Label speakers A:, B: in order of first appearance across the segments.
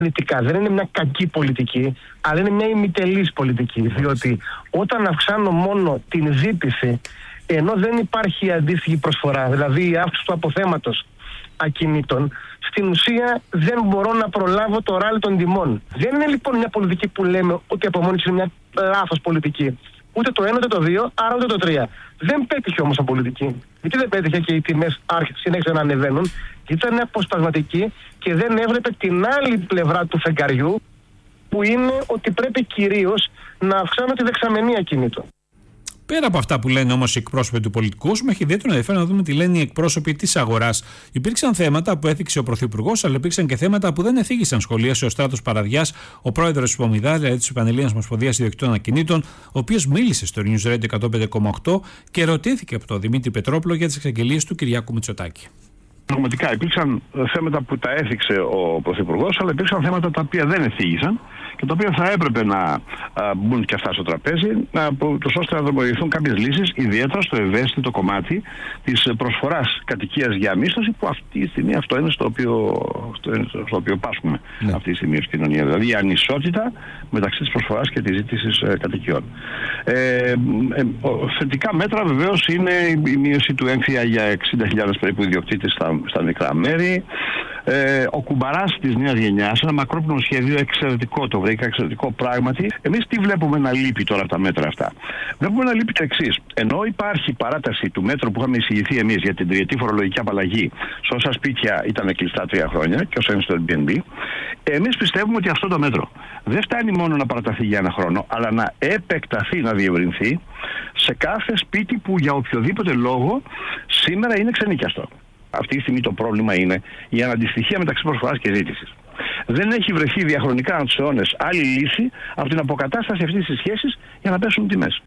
A: Δεν είναι μια κακή πολιτική, αλλά είναι μια ημιτελής πολιτική. Διότι όταν αυξάνω μόνο την ζήτηση, ενώ δεν υπάρχει αντίστοιχη προσφορά, δηλαδή η αύξηση του αποθέματος ακινήτων, στην ουσία δεν μπορώ να προλάβω το ράλι των τιμών. Δεν είναι λοιπόν μια πολιτική που λέμε ότι από μόνη της είναι μια λάθος πολιτική. Ούτε το 1, ούτε το 2, άρα ούτε το 3. Δεν πέτυχε όμως η πολιτική. Γιατί δεν πέτυχε και οι τιμές συνέχισαν να ανεβαίνουν? Ήταν αποσπασματική και δεν έβλεπε την άλλη πλευρά του φεγγαριού, που είναι ότι πρέπει κυρίως να αυξάνουμε τη δεξαμενή ακινήτων.
B: Πέρα από αυτά που λένε όμως οι εκπρόσωποι του πολιτικού, με έχει ιδιαίτερο ενδιαφέρον να δούμε τι λένε οι εκπρόσωποι της αγοράς. Υπήρξαν θέματα που έθιξε ο Πρωθυπουργός, αλλά υπήρξαν και θέματα που δεν εθίγησαν. Σχολίασε ο Στράτος Παραδιάς, ο πρόεδρος της ΠΟΜΙΔΑ, δηλαδή της Πανελλήνιας Ομοσπονδίας Ιδιοκτήτων Ακινήτων, ο οποίος μίλησε στο News Radio 105,8 και ρωτήθηκε από τον Δημήτρη Πετρόπουλο για τις εξαγγελίες του Κυριάκου Μητσοτάκη.
C: Πραγματικά υπήρξαν θέματα που τα έθιξε ο Πρωθυπουργός, αλλά υπήρξαν θέματα τα οποία δεν εθίγησαν και τα οποία θα έπρεπε να μπουν και αυτά στο τραπέζι, ώστε να δρομολογηθούν κάποιες λύσεις, ιδιαίτερα στο ευαίσθητο κομμάτι της προσφοράς κατοικίας για μίσθωση, που αυτή τη στιγμή αυτό είναι στο οποίο πάσχουμε αυτή τη στιγμή ως κοινωνία. Δηλαδή η ανισότητα μεταξύ της προσφοράς και της ζήτησης κατοικιών. Θετικά μέτρα βεβαίως είναι η μείωση του έμφυα για 60.000 περίπου ιδιοκτήτες στα μικρά μέρη. Ο κουμπαράς της νέας γενιάς, ένα μακρόπνο σχέδιο εξαιρετικό, το βρήκα εξαιρετικό πράγματι. Εμείς τι βλέπουμε να λείπει τώρα από τα μέτρα αυτά? Βλέπουμε να λείπει το εξής. Ενώ υπάρχει παράταση του μέτρου που είχαμε εισηγηθεί εμείς για την τριετή φορολογική απαλλαγή σε όσα σπίτια ήταν κλειστά 3 χρόνια και όσα είναι στο Airbnb, εμείς πιστεύουμε ότι αυτό το μέτρο δεν φτάνει μόνο να παραταθεί για 1 χρόνο, αλλά να επεκταθεί, να διευρυνθεί σε κάθε σπίτι που για οποιοδήποτε λόγο σήμερα είναι ξενίκιαστο. Αυτή τη στιγμή το πρόβλημα είναι η αναντιστοιχία μεταξύ προσφοράς και ζήτησης. Δεν έχει βρεθεί διαχρονικά ανά τους αιώνες άλλη λύση από την αποκατάσταση αυτής της σχέσης για να πέσουν τιμές.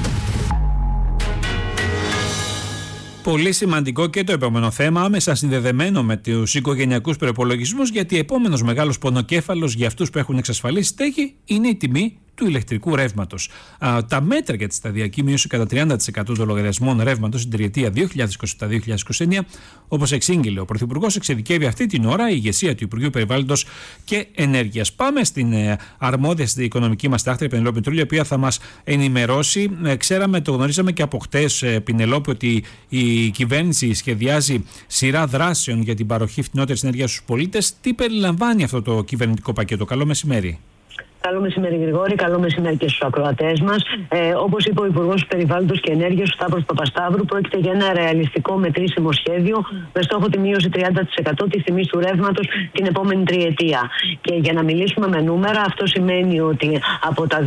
B: Πολύ σημαντικό και το επόμενο θέμα, άμεσα συνδεδεμένο με τους οικογενειακούς προϋπολογισμούς, γιατί επόμενος μεγάλος πονοκέφαλος για αυτούς που έχουν εξασφαλίσει στέγη είναι η τιμή του ηλεκτρικού ρεύματος. Τα μέτρα για τη σταδιακή μείωση κατά 30% των λογαριασμών ρεύματος στην τριετία 2027-2029, όπως εξήγηλε ο Πρωθυπουργός, εξειδικεύει αυτή την ώρα η ηγεσία του Υπουργείου Περιβάλλοντος και Ενέργειας. Πάμε στην αρμόδια στην οικονομική μας τάχτη, Πενελόπη Τρούλη, η οποία θα μας ενημερώσει. Το γνωρίζαμε και από χτες, Πινελόπη, ότι η κυβέρνηση σχεδιάζει σειρά δράσεων για την παροχή φθηνότερης ενέργειας στους πολίτες. Τι περιλαμβάνει αυτό το κυβερνητικό πακέτο? Καλό μεσημέρι.
D: Καλό μεσημέρι, Γρηγόρη. Καλό μεσημέρι και στους ακροατές μας. Όπως είπε ο Υπουργός Περιβάλλοντος και Ενέργειας, ο Σταύρος Παπασταύρου, πρόκειται για ένα ρεαλιστικό μετρήσιμο σχέδιο με στόχο τη μείωση 30% της τιμής του ρεύματος την επόμενη τριετία. Και για να μιλήσουμε με νούμερα, αυτό σημαίνει ότι από τα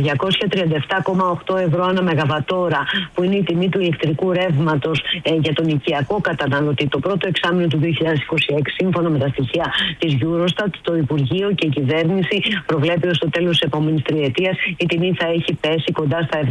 D: 237,8 ευρώ ανά μεγαβατόρα, που είναι η τιμή του ηλεκτρικού ρεύματος για τον οικιακό καταναλωτή, το πρώτο εξάμηνο του 2026, σύμφωνα με τα στοιχεία της Eurostat, το Υπουργείο και η κυβέρνηση προβλέπει ως το τέλος της επόμενης τριετίας η τιμή θα έχει πέσει κοντά στα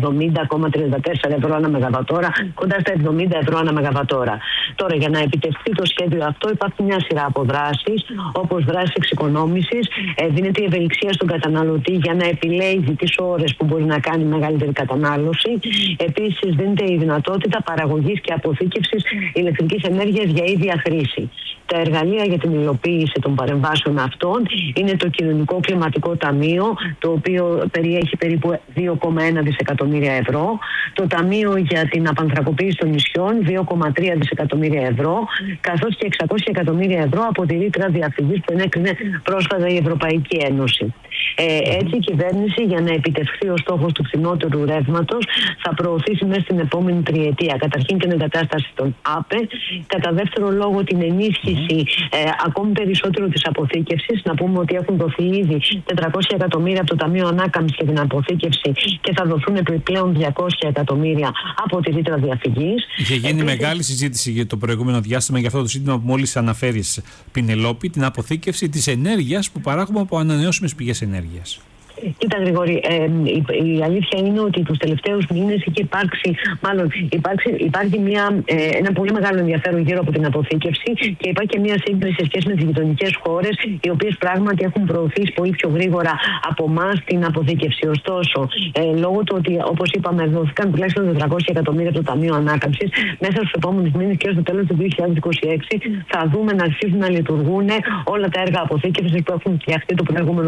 D: 70,34 ευρώ ανά μεγαβατόρα, κοντά στα 70 ευρώ ανά μεγαβατόρα. Τώρα, για να επιτευχθεί το σχέδιο αυτό, υπάρχει μια σειρά από δράσεις, όπως δράσεις εξοικονόμησης. Δίνεται η ευελιξία στον καταναλωτή για να επιλέγει τις ώρες που μπορεί να κάνει μεγαλύτερη κατανάλωση. Επίσης, δίνεται η δυνατότητα παραγωγής και αποθήκευσης ηλεκτρικής ενέργειας για ίδια χρήση. Τα εργαλεία για την υλοποίηση των παρεμβάσεων αυτών είναι το Κοινωνικό Κλιματικό Ταμείο, το οποίο περιέχει περίπου 2,1 δισεκατομμύρια ευρώ, το Ταμείο για την Απανθρακοποίηση των Νησιών, 2,3 δισεκατομμύρια ευρώ, καθώς και 600 εκατομμύρια ευρώ από τη ρήτρα διαφυγής που ενέκρινε πρόσφατα η Ευρωπαϊκή Ένωση. Έτσι, η κυβέρνηση, για να επιτευχθεί ο στόχος του φθηνότερου ρεύματος, θα προωθήσει μέσα στην επόμενη τριετία καταρχήν την εγκατάσταση των ΑΠΕ, κατά δεύτερο λόγο την ενίσχυση ακόμη περισσότερο της αποθήκευσης. Να πούμε ότι έχουν δοθεί ήδη 400 εκατομμύρια από το Ταμείο Ανάκαμψης για την αποθήκευση και θα δοθούν επιπλέον 200 εκατομμύρια από τη ρήτρα διαφυγής.
B: Είχε γίνει μεγάλη συζήτηση για το προηγούμενο διάστημα για αυτό το ζήτημα που μόλις αναφέρεις, Πινελόπη, την αποθήκευση της ενέργειας που παράγουμε από ανανεώσιμες πηγές ενέργειας.
D: Κοίτα, Γρηγόρη, η αλήθεια είναι ότι τους τελευταίους μήνες υπάρχει ένα πολύ μεγάλο ενδιαφέρον γύρω από την αποθήκευση και υπάρχει και μια σύγκριση σε σχέση με τις γειτονικές χώρες, οι οποίες πράγματι έχουν προωθήσει πολύ πιο γρήγορα από εμάς την αποθήκευση. Ωστόσο, λόγω του ότι, όπως είπαμε, δόθηκαν τουλάχιστον 400 εκατομμύρια από το Ταμείο Ανάκαμψης, μέσα στους επόμενους μήνες και στο τέλος του 2026 θα δούμε να αρχίσουν να λειτουργούν όλα τα έργα αποθήκευσης που έχουν φτιαχτεί το προηγούμενο